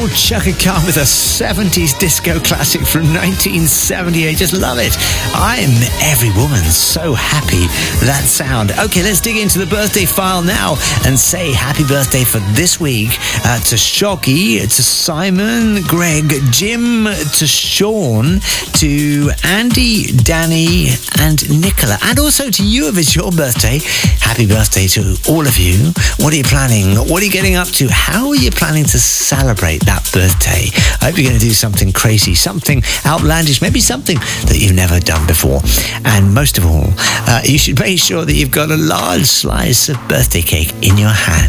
old Chaka Khan with a 70s disco classic from 1978. Just love it. I'm every woman so happy that sound. Okay, let's dig into the birthday file now and say happy birthday for this week to Shocky, to Simon, Greg, Jim, to Sean, to Andy, Danny, and Nicola, and also to you if it's your birthday. Happy birthday to all of you. What are you planning? What are you getting up to? How are you planning to celebrate that birthday? I hope you're going to do something crazy, something outlandish, maybe something that you've never done before. And most of all, you should make sure that you've got a large slice of birthday cake in your hand.